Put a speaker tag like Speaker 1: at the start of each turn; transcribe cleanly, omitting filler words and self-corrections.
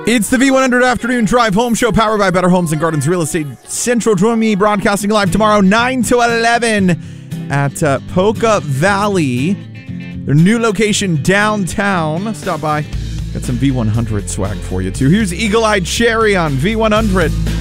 Speaker 1: It's the V100 Afternoon Drive Home Show powered by Better Homes and Gardens Real Estate Central. Join me broadcasting live tomorrow, 9 to 11 at Polka Valley, their new location downtown. Stop by. Got some V100 swag for you, too. Here's Eagle Eye Cherry on V100.